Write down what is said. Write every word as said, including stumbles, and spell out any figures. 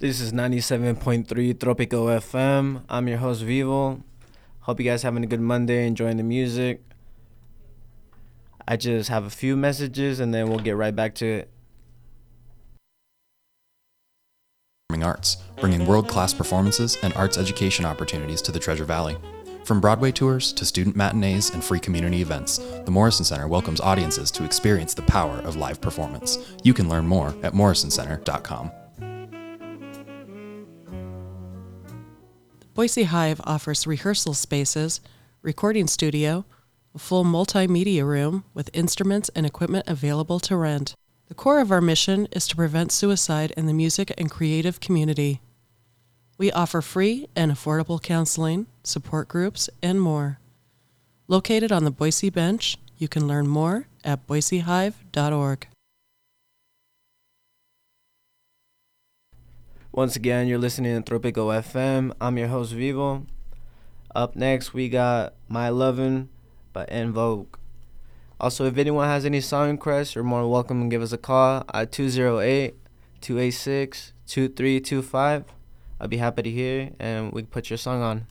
This is ninety-seven point three Tropico F M. I'm your host, Vivo. Hope you guys having a good Monday, enjoying the music. I just have a few messages and then we'll get right back to it. Arts, bringing world-class performances and arts education opportunities to the Treasure Valley. From Broadway tours to student matinees and free community events, the Morrison Center welcomes audiences to experience the power of live performance. You can learn more at morrison center dot com. Boise Hive offers rehearsal spaces, recording studio, a full multimedia room with instruments and equipment available to rent. The core of our mission is to prevent suicide in the music and creative community. We offer free and affordable counseling, support groups, and more. Located on the Boise Bench, you can learn more at boise hive dot org. Once again, you're listening to Tropico F M. I'm your host, Vivo. Up next, we got My Lovin' by En Vogue. Also, if anyone has any song requests, you're more welcome to give us a call at two oh eight, two eight six, two three two five. I'll be happy to hear, and we can put your song on.